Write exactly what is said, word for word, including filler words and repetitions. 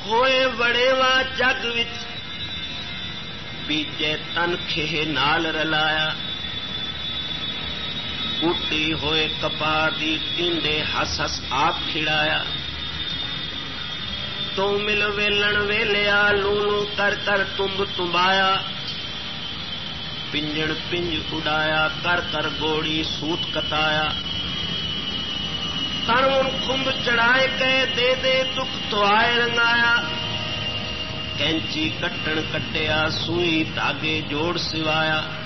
होए वड़ेवा जग विच बीजे तन खेह नाल रलाया बूटी होए कपा दी टींडे हस हस आप खिड़ाया तो मिल वेलन वेलिया लूलू कर कर तुम्ब तुम्बाया पिंजण पिंज उड़ाया कर कर गोड़ी सूत कताया तरुण खुंब चढ़ाए गए दे दे दुख तुआए रंगाया कैंची कट्टन कटिया सुई धागे जोड़ सिवाया